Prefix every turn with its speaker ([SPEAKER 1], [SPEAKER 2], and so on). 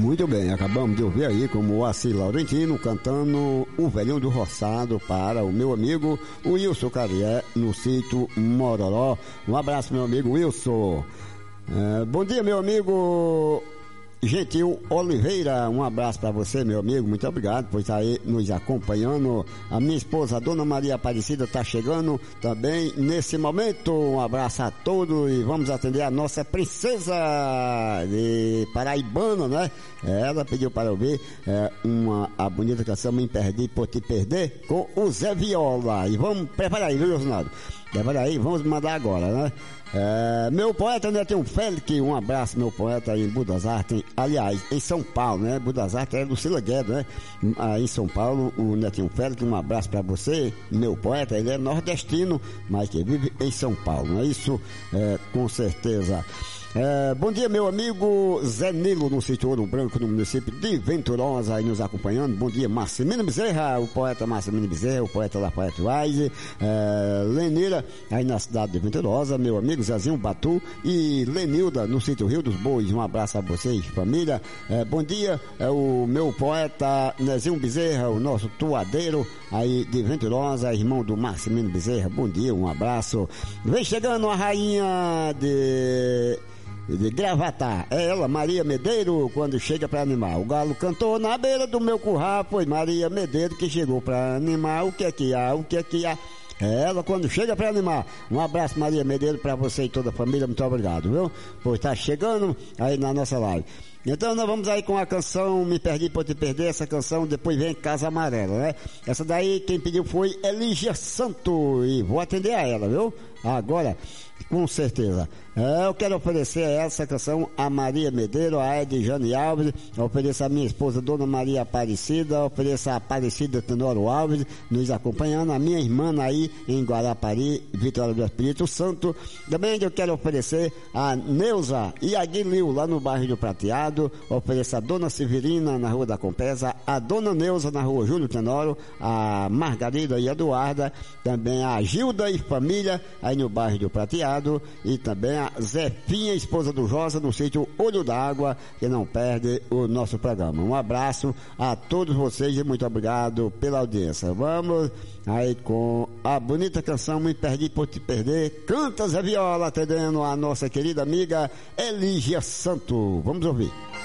[SPEAKER 1] Muito bem, acabamos de ouvir aí como o Moacir Laurentino cantando O Velhão do Roçado para o meu amigo Wilson Carié no sítio Mororó. Um abraço, meu amigo Wilson. Bom dia, meu amigo Gentil Oliveira, um abraço para você, meu amigo, muito obrigado por estar aí nos acompanhando. A minha esposa, a Dona Maria Aparecida, está chegando também nesse momento. Um abraço a todos e vamos atender a nossa princesa de Paraibana, né? Ela pediu para ouvir a bonita canção Me Perdi Por Te Perder com o Zé Viola. E vamos preparar aí, viu, Ronaldo? Prepara aí, vamos mandar agora, né? Meu poeta Netinho Félix, um abraço, meu poeta em Budas Artes, aliás, em São Paulo, né? Budas Artes é Lucila Guedes, né? Em São Paulo, o Netinho Félix, um abraço pra você, meu poeta, ele é nordestino, mas que vive em São Paulo, não é isso? Com certeza. Bom dia, meu amigo Zé Nilo, no sítio Ouro Branco, no município de Venturosa, aí nos acompanhando. Bom dia, Marcelino Bezerra, o poeta Marcelino Bezerra, o poeta Lafayette Wise, Lenira, aí na cidade de Venturosa, meu amigo Zezinho Batu e Lenilda, no sítio Rio dos Bois. Um abraço a vocês, família. Bom dia, o meu poeta Nezinho Bezerra, o nosso toadeiro aí de Venturosa, irmão do Marcelino Bezerra. Bom dia, um abraço. Vem chegando a rainha de Gravatar, é ela, Maria Medeiro, quando chega pra animar. O galo cantou na beira do meu curral, foi Maria Medeiro que chegou pra animar. O que é que há, o que é que há? É ela quando chega pra animar. Um abraço, Maria Medeiro, pra você e toda a família, muito obrigado, viu? Por estar chegando aí na nossa live. Então nós vamos aí com a canção Me Perdi Por Te Perder, essa canção, depois vem Casa Amarela, né? Essa daí quem pediu foi Elígia Santo e vou atender a ela, viu? Agora, com certeza. Eu quero oferecer essa canção a Maria Medeiro, a Edjane Alves, ofereço a minha esposa Dona Maria Aparecida, ofereço a Aparecida Tenoro Alves, nos acompanhando, a minha irmã aí em Guarapari, Vitória do Espírito Santo. Também eu quero oferecer a Neuza e a Guilil, lá no bairro do Prateado, ofereço a Dona Severina na Rua da Compesa, a Dona Neuza na Rua Júlio Tenoro, a Margarida e a Eduarda, também a Gilda e família aí no bairro do Prateado e também a Zefinha, esposa do Josa, no sítio Olho d'Água, que não perde o nosso programa. Um abraço a todos vocês e muito obrigado pela audiência. Vamos aí com a bonita canção Me Perdi Por Te Perder. Canta Zé Viola, atendendo a nossa querida amiga Elígia Santo. Vamos ouvir.